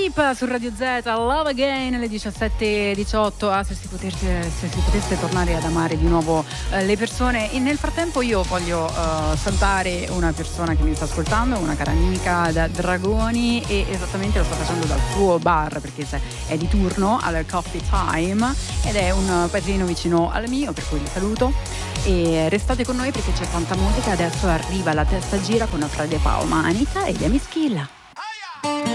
Lipa su Radio Z, Love Again alle 17:18. Se si potesse tornare ad amare di nuovo le persone. E nel frattempo io voglio salutare una persona che mi sta ascoltando, una cara amica da Dragoni, e esattamente lo sta facendo dal suo bar perché è di turno al Coffee Time ed è un paesino vicino al mio, per cui li saluto. E restate con noi perché c'è tanta musica. Adesso arriva La Testa Gira con Frade Pao, Manica e Yami Schilla.